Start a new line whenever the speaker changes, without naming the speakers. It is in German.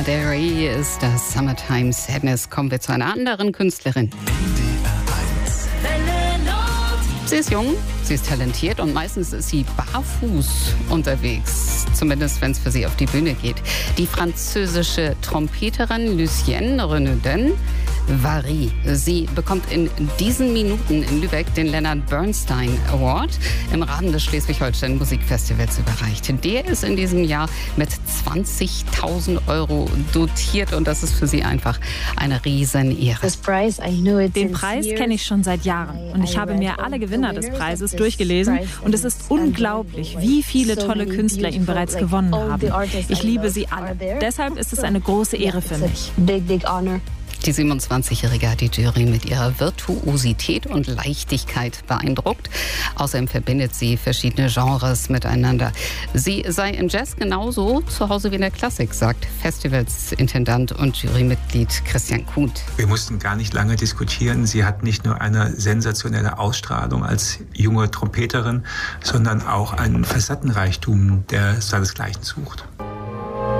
Adere ist das Summertime Sadness. Kommen wir zu einer anderen Künstlerin. Sie ist jung, sie ist talentiert und meistens ist sie barfuß unterwegs. Zumindest, wenn es für sie auf die Bühne geht. Die französische Trompeterin Lucienne Renaudin Vary. Sie bekommt in diesen Minuten in Lübeck den Leonard Bernstein Award im Rahmen des Schleswig-Holstein Musikfestivals überreicht. Der ist in diesem Jahr mit 20.000 € dotiert und das ist für sie einfach eine Riesenehre.
Den Preis kenne ich schon seit Jahren und ich habe mir alle Gewinner des Preises durchgelesen und es ist unglaublich, wie viele tolle Künstler ihn bereits gewonnen haben. Ich liebe sie alle. Deshalb ist es eine große Ehre für mich.
Die 27-Jährige hat die Jury mit ihrer Virtuosität und Leichtigkeit beeindruckt. Außerdem verbindet sie verschiedene Genres miteinander. Sie sei im Jazz genauso zu Hause wie in der Klassik, sagt Festivalsintendant und Jurymitglied Christian Kuhn.
Wir mussten gar nicht lange diskutieren. Sie hat nicht nur eine sensationelle Ausstrahlung als junge Trompeterin, sondern auch einen Facettenreichtum, der seinesgleichen sucht.